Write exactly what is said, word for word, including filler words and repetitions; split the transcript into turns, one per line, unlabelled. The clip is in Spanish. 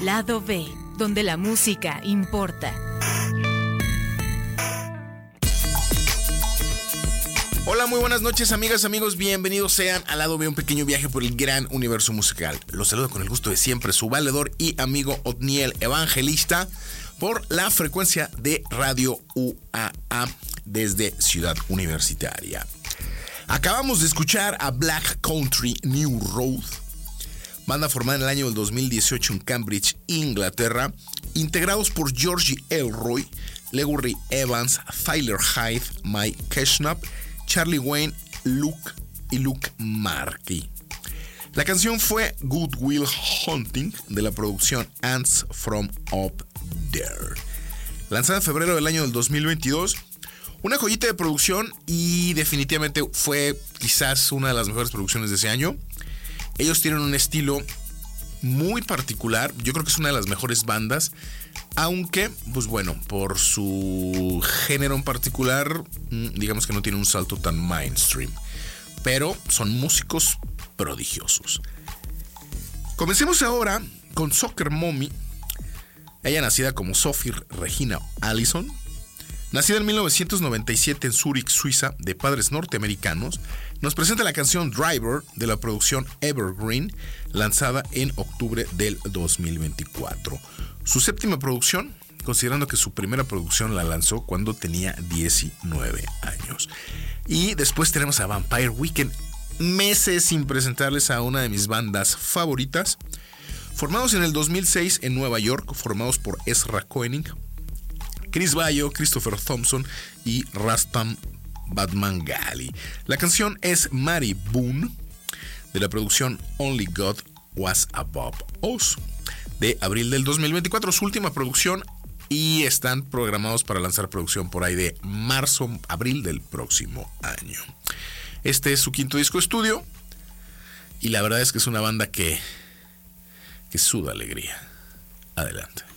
Lado B, donde la música importa.
Hola, muy buenas noches, amigas, amigos. Bienvenidos sean al Lado B, un pequeño viaje por el gran universo musical. Los saludo con el gusto de siempre, su valedor y amigo Otniel Evangelista, por la frecuencia de Radio U A A desde Ciudad Universitaria. Acabamos de escuchar a Black Country New Road, banda formada en el año del dos mil dieciocho en Cambridge, Inglaterra, integrados por Georgie Elroy, Leroy Evans, Tyler Hyde, Mike Keshnap, Charlie Wayne, Luke y Luke Markey. La canción fue Good Will Hunting, de la producción Ants From Up There, lanzada en febrero del año del dos mil veintidós. Una joyita de producción y definitivamente fue quizás una de las mejores producciones de ese año. Ellos tienen un estilo muy particular. Yo creo que es una de las mejores bandas, aunque, pues bueno, por su género en particular, digamos que no tiene un salto tan mainstream, pero son músicos prodigiosos. Comencemos ahora con Soccer Mommy. Ella, nacida como Sophie Regina Allison, nacida en mil novecientos noventa y siete en Zúrich, Suiza, de padres norteamericanos, nos presenta la canción Driver, de la producción Evergreen, lanzada en octubre del dos mil veinticuatro. Su séptima producción, considerando que su primera producción la lanzó cuando tenía diecinueve años. Y después tenemos a Vampire Weekend, meses sin presentarles a una de mis bandas favoritas. Formados en el dos mil seis en Nueva York, formados por Ezra Koenig, Chris Bayo, Christopher Thompson y Rastam Batmangali. La canción es Mary Boone, de la producción Only God Was Above Us, de abril del dos mil veinticuatro, su última producción, y están programados para lanzar producción por ahí de marzo, abril del próximo año. Este es su quinto disco de estudio y la verdad es que es una banda que, que suda alegría. Adelante.